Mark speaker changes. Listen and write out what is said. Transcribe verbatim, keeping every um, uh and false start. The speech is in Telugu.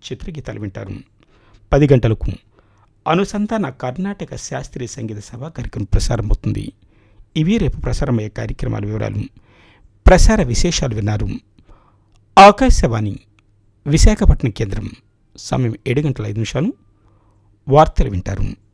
Speaker 1: చిత్రగీతాలు వింటారు. పది గంటలకు అనుసంధాన కర్ణాటక శాస్త్రీయ సంగీత సభ కార్యక్రమం ప్రసారమవుతుంది. ఇవి రేపు ప్రసారమయ్యే కార్యక్రమాల వివరాలు. ప్రసార విశేషాలు విన్నారు. ఆకాశవాణి విశాఖపట్నం కేంద్రం. సమయం ఏడు గంటల ఐదు నిమిషాలు. వార్తలు వింటారు.